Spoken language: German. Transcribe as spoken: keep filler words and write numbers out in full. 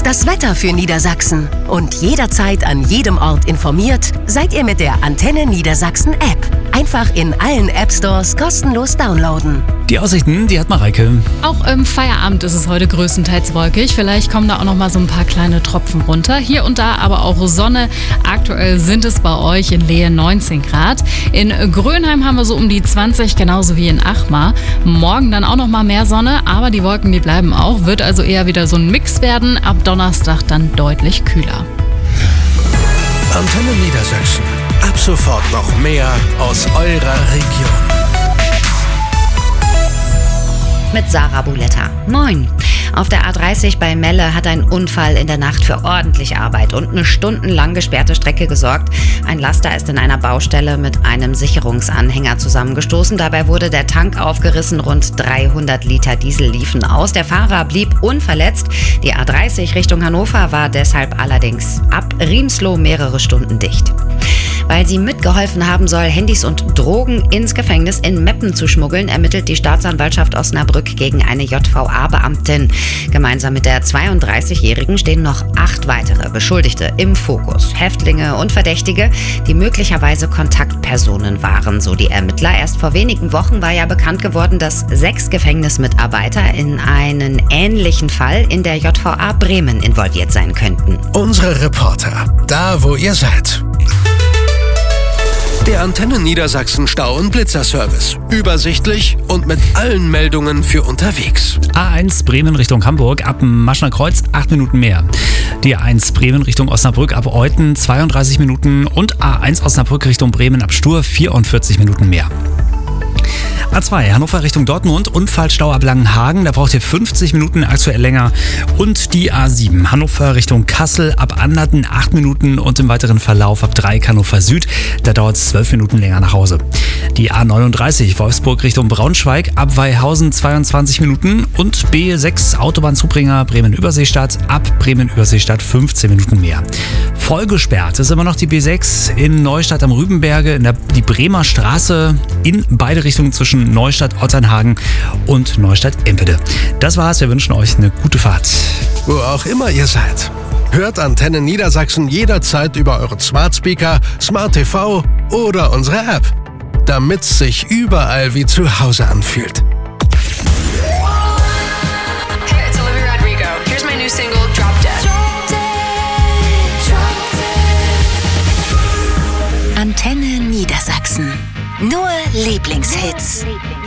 Das Wetter für Niedersachsen und jederzeit an jedem Ort informiert seid ihr mit der Antenne Niedersachsen App. Einfach in allen App Stores kostenlos downloaden. Die Aussichten, die hat Mareike. Auch im Feierabend ist es heute größtenteils wolkig. Vielleicht kommen da auch noch mal so ein paar kleine Tropfen runter. Hier und da aber auch Sonne. Aktuell sind es bei euch in Lehe neunzehn Grad. In Grönheim haben wir so um die zwanzig, genauso wie in Achmar. Morgen dann auch noch mal mehr Sonne, aber die Wolken, die bleiben auch. Wird also eher wieder so ein Mix werden. Ab Donnerstag dann deutlich kühler. Antenne Niedersachsen. Ab sofort noch mehr aus eurer Region. Mit Sarah Buletta. Moin. Auf der A dreißig bei Melle hat ein Unfall in der Nacht für ordentlich Arbeit und eine stundenlang gesperrte Strecke gesorgt. Ein Laster ist in einer Baustelle mit einem Sicherungsanhänger zusammengestoßen. Dabei wurde der Tank aufgerissen, rund dreihundert Liter Diesel liefen aus. Der Fahrer blieb unverletzt. Die A dreißig Richtung Hannover war deshalb allerdings ab Riemsloh mehrere Stunden dicht. Weil sie mitgeholfen haben soll, Handys und Drogen ins Gefängnis in Meppen zu schmuggeln, ermittelt die Staatsanwaltschaft Osnabrück gegen eine J V A-Beamtin. Gemeinsam mit der zweiunddreißigjährigen stehen noch acht weitere Beschuldigte im Fokus. Häftlinge und Verdächtige, die möglicherweise Kontaktpersonen waren, so die Ermittler. Erst vor wenigen Wochen war ja bekannt geworden, dass sechs Gefängnismitarbeiter in einen ähnlichen Fall in der J V A Bremen involviert sein könnten. Unsere Reporter, da wo ihr seid. Der Antenne Niedersachsen Stau- und Blitzerservice. Übersichtlich und mit allen Meldungen für unterwegs. A eins Bremen Richtung Hamburg ab Maschner Kreuz acht Minuten mehr. Die A eins Bremen Richtung Osnabrück ab Euthen zweiunddreißig Minuten und A eins Osnabrück Richtung Bremen ab Stur vierundvierzig Minuten mehr. A zwei Hannover Richtung Dortmund, Unfallstau ab Langenhagen, da braucht ihr fünfzig Minuten, aktuell länger. Und die A sieben Hannover Richtung Kassel ab Anderten acht Minuten und im weiteren Verlauf ab Dreieck Hannover Süd, da dauert es zwölf Minuten länger nach Hause. Die A neununddreißig Wolfsburg Richtung Braunschweig ab Weihausen zweiundzwanzig Minuten und B sechs Autobahnzubringer Bremen-Überseestadt ab Bremen-Überseestadt fünfzehn Minuten mehr. Voll gesperrt ist immer noch die B sechs in Neustadt am Rübenberge, in der, die Bremer Straße in beide Richtungen zwischen Neustadt-Otternhagen und Neustadt-Empede. Das war's, wir wünschen euch eine gute Fahrt. Wo auch immer ihr seid. Hört Antenne Niedersachsen jederzeit über euren Smart Speaker, Smart T V oder unsere App. Damit's sich überall wie zu Hause anfühlt. Hey, it's Olivia Rodrigo. Here's my new single, Drop Dead. Antenne Niedersachsen. Nur Lieblingshits.